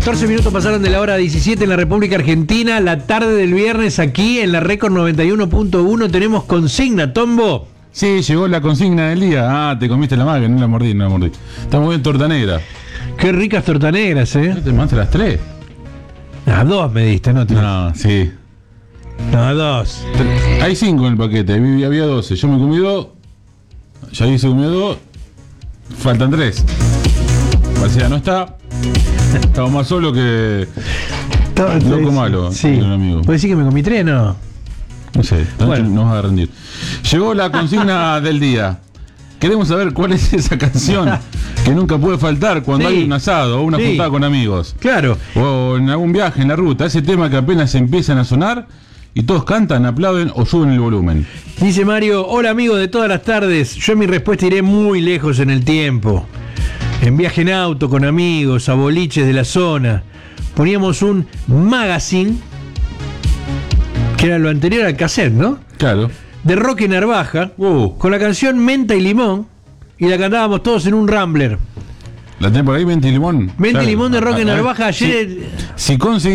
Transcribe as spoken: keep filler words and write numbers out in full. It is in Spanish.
catorce minutos pasaron de la hora diecisiete en la República Argentina. La tarde del viernes aquí en la Record noventa y uno punto uno tenemos consigna, Tombo. Sí, llegó la consigna del día. Ah, te comiste la maga, no la mordí, no la mordí. Estamos bien torta negra. Qué ricas tortas negras, ¿eh? ¿Te mandaste las tres? Las dos me diste, ¿no? No, sí. No, dos. Hay cinco en el paquete, había había doce. Yo me comí dos. Ya se comió dos. Faltan tres. Marcela no está. Estamos más solos que loco malo. Sí. Un amigo. ¿Puedes decir que me comí tres, no? No sé, no, Bueno. nos va a rendir. Llegó la consigna del día. Queremos saber cuál es esa canción que nunca puede faltar cuando Sí. hay un asado o una Sí. juntada con amigos. Claro. O en algún viaje en la ruta. Ese tema que apenas empiezan a sonar y todos cantan, aplauden o suben el volumen. Dice Mario, hola amigos de todas las tardes. Yo en mi respuesta iré muy lejos en el tiempo. En viaje en auto con amigos, a boliches de la zona. Poníamos un magazine, que era lo anterior al cassette, ¿no? Claro. De Roque Narvaja, Uh. con la canción Menta y Limón, y la cantábamos todos en un Rambler. ¿La tenés por ahí, Menta y Limón? Menta y Claro. Limón de Roque A- a ver, Narvaja, ayer... Si, si conseguís